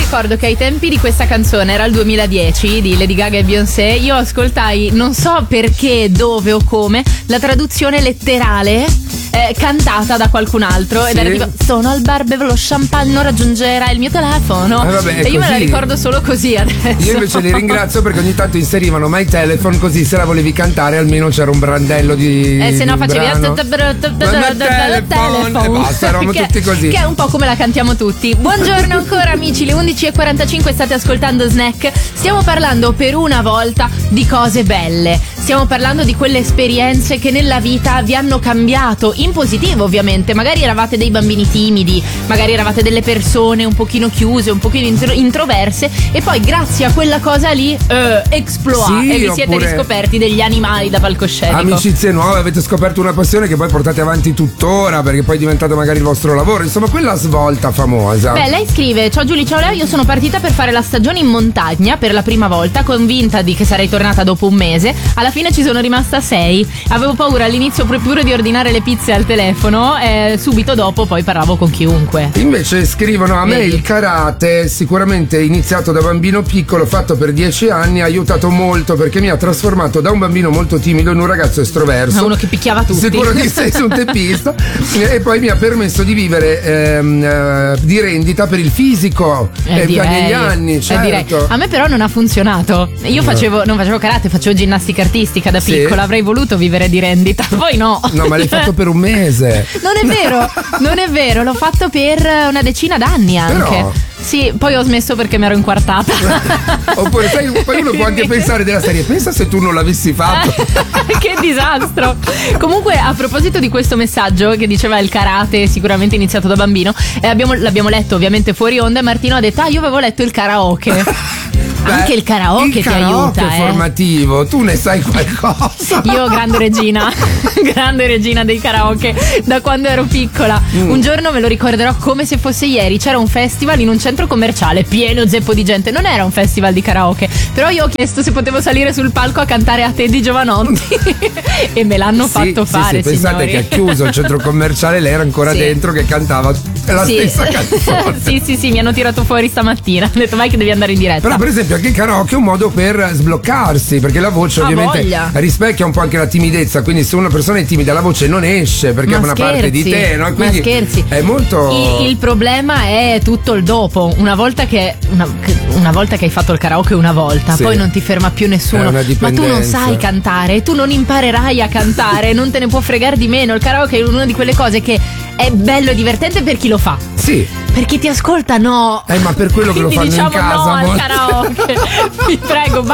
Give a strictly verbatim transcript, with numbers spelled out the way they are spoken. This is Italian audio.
ricordo che ai tempi di questa canzone, era il duemiladieci, di Lady Gaga e Beyoncé, io ascoltai, non so perché, dove o come, la traduzione letterale eh, cantata da qualcun altro, sì. Ed era tipo: sono al bar, bevo lo champagne, non raggiungerà il mio telefono. eh vabbè, e io così. Me la ricordo solo così adesso. Io invece li ringrazio perché ogni tanto inserivano My Telephone, così se la volevi cantare almeno c'era un brandello di eh se no facevi telephone e basta, eravamo tutti così, che è un po' come la cantiamo tutti. Buongiorno ancora amici, le undici e quarantacinque, state ascoltando Snack. Stiamo parlando per una volta di cose belle, stiamo parlando di quelle esperienze che nella vita vi hanno cambiato in positivo, ovviamente. Magari eravate dei bambini timidi, magari eravate delle persone un pochino chiuse, un pochino intro- introverse, e poi grazie a quella cosa lì eh, exploa, sì, e vi siete riscoperti degli animali da palcoscenico. Amicizie nuove, avete scoperto una passione che poi portate avanti tuttora, perché poi è diventato magari il vostro lavoro, insomma quella svolta famosa. Beh, lei scrive: ciao Giulia, ciao Leo, io sono partita per fare la stagione in montagna per la prima volta, convinta di che sarei tornata dopo un mese. Alla fine ci sono rimasta sei. Avevo paura all'inizio proprio di ordinare le pizze al telefono, e subito dopo poi parlavo con chiunque. Invece scrivono: a me il karate, sicuramente iniziato da bambino piccolo, fatto per dieci anni, ha aiutato molto perché mi ha trasformato da un bambino molto timido in un ragazzo estroverso, uno che picchiava tutti, sicuro di sé, su un teppista e poi mi ha permesso di vivere ehm, eh, di rendita per il fisico eh, eh, direi, negli anni, certo. eh, direi. A me però non ha funzionato. Io no. facevo non facevo karate, facevo ginnastica artistica da piccola, sì. Avrei voluto vivere di rendita, poi no. No, ma l'hai fatto per un mese. Non è vero, non è vero, l'ho fatto per una decina d'anni anche. Però... Sì, poi ho smesso perché mi ero inquartata. Oppure sai, poi uno può anche pensare della serie: pensa se tu non l'avessi fatto. Che disastro. Comunque, a proposito di questo messaggio che diceva il karate sicuramente iniziato da bambino, eh, abbiamo, l'abbiamo letto ovviamente fuori onda, e Martino ha detto: ah, io avevo letto il karaoke. Beh, anche il karaoke, il ti karaoke aiuta, è formativo, eh. Tu ne sai qualcosa. Io grande regina, grande regina dei karaoke da quando ero piccola. Mm. Un giorno me lo ricorderò come se fosse ieri. C'era un festival in un centro commerciale pieno zeppo di gente. Non era un festival di karaoke, però io ho chiesto se potevo salire sul palco a cantare A te di Giovanotti e me l'hanno sì, fatto sì, fare. Sì, pensate signori. che ha chiuso il centro commerciale, lei era ancora sì. dentro che cantava la sì. stessa canzone. Sì, sì, sì, mi hanno tirato fuori stamattina. Ho detto: vai che devi andare in diretta. Però per esempio anche il karaoke è un modo per sbloccarsi, perché la voce ah, ovviamente voglia. rispecchia un po' anche la timidezza, quindi se una persona è timida la voce non esce perché ma è una scherzi, parte di te, no? Quindi ma scherzi. È molto il, il problema è tutto il dopo. Una volta che una, una volta che hai fatto il karaoke una volta, sì. poi non ti ferma più nessuno. Ma tu non sai cantare, tu non imparerai a cantare, non te ne può fregare di meno. Il karaoke è una di quelle cose che è bello e divertente per chi lo fa. Sì. Per chi ti ascolta no. Eh, ma per quello che quindi lo fanno diciamo in casa. No al karaoke. Vi prego,